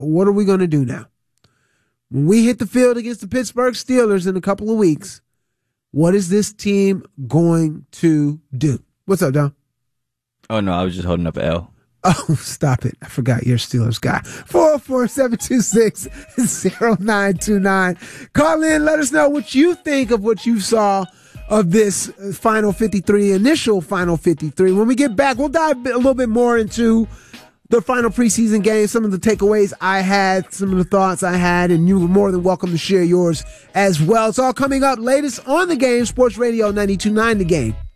what are we going to do now? When we hit the field against the Pittsburgh Steelers in a couple of weeks, what is this team going to do? What's up, Don? Oh, no, I was just holding up an L. Oh, stop it. I forgot you're a Steelers guy. 404-726-0929. Call in. Let us know what you think of what you saw of this Final 53, initial Final 53. When we get back, we'll dive a little bit more into the final preseason game, some of the takeaways I had, some of the thoughts I had, and you were more than welcome to share yours as well. It's all coming up latest on The Game, Sports Radio 92.9 The Game.